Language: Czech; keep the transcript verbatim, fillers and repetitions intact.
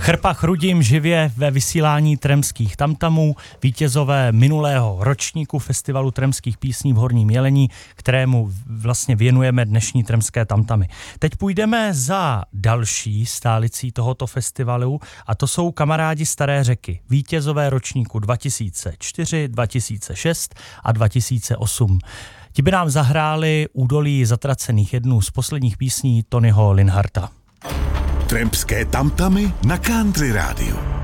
Chrpa chrudím živě ve vysílání Tremských tamtamů, vítězové minulého ročníku festivalu tremských písní v Horním Jelení, kterému vlastně věnujeme dnešní Tremské tamtamy. Teď půjdeme za další stálicí tohoto festivalu a to jsou kamarádi Staré Řeky, vítězové ročníku dva tisíce čtyři, dva tisíce šest a dva tisíce osm. Ti by nám zahráli Údolí zatracených, jednu z posledních písní Tonyho Linharta. Tremské tamtamy na Country Rádiu.